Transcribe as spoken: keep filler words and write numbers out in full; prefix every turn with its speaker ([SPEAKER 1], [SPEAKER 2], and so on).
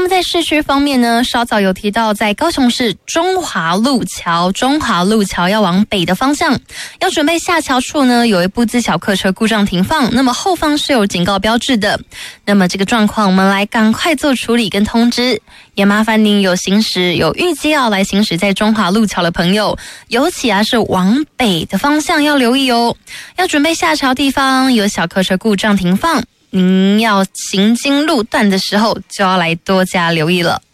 [SPEAKER 1] 么在市区方面呢，稍早有提到，在高雄市中华路桥，中华路桥要往北的方向，要准备下桥处呢，有一部自小客车故障停放，那么后方是有警告标志的。那么这个状况，我们来赶快做处理跟通知，也麻烦您有行驶有预计要来行驶在中华路桥的朋友，尤其啊是往北的方向要留意哦，要准备下桥地方有小客车故障停放，您要行经路段的时候就要来多加留意了。